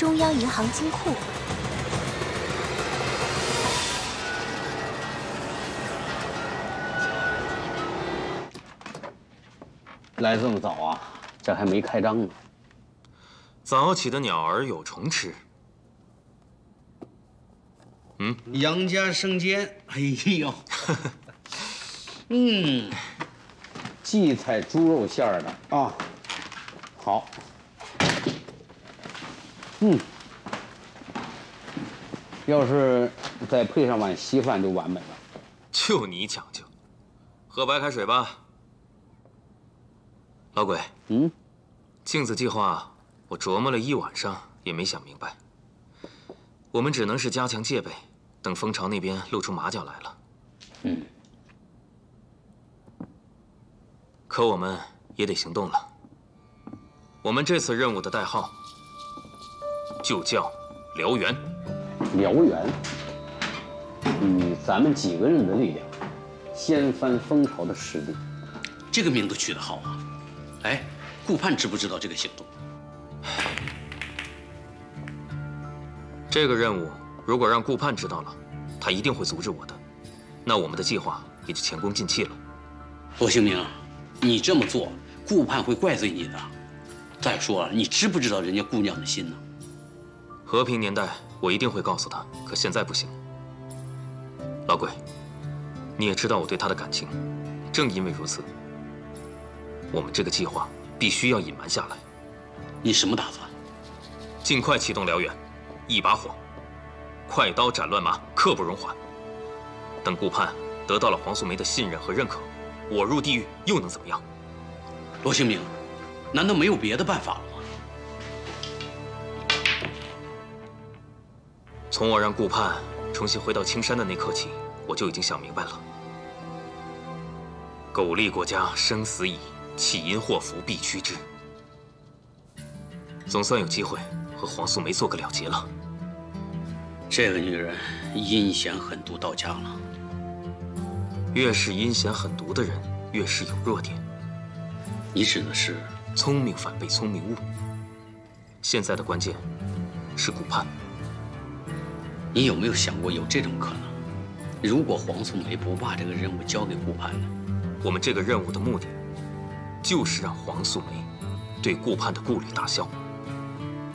中央银行金库。 来这么早啊？这还没开张呢。 早起的鸟儿有虫吃。 杨家生煎，哎呦， 荠菜猪肉馅儿的啊，好。要是再配上碗稀饭就完美了。 就你讲究，喝白开水吧。老鬼，镜子计划我琢磨了一晚上也没想明白。我们只能是加强戒备，等蜂巢那边露出马脚来了。可我们也得行动了。我们这次任务的代号就叫燎原。 燎原，以咱们几个人的力量，掀翻蜂巢的势力。 这个名字取得好啊！哎，顾盼知不知道这个行动？ 这个任务如果让顾盼知道了，他一定会阻止我的，那我们的计划也就前功尽弃了。 罗兴明，你这么做，顾盼会怪罪你的。再说了，你知不知道人家姑娘的心呢？ 和平年代，我一定会告诉他，可现在不行。老鬼，你也知道我对他的感情，正因为如此，我们这个计划必须要隐瞒下来。 你什么打算？ 尽快启动燎原，一把火，快刀斩乱麻，刻不容缓。等顾盼得到了黄素梅的信任和认可，我入地狱又能怎么样？ 罗兴明，难道没有别的办法了吗？ 从我让顾盼重新回到青山的那刻起，我就已经想明白了。苟利国家生死以，岂因祸福必趋之。总算有机会和黄素梅做个了结了。 这个女人阴险狠毒到家了。 越是阴险狠毒的人，越是有弱点。 你指的是聪明反被聪明误。现在的关键是顾盼。 你有没有想过有这种可能？如果黄素梅不把这个任务交给顾盼呢？ 我们这个任务的目的，就是让黄素梅对顾盼的顾虑打消。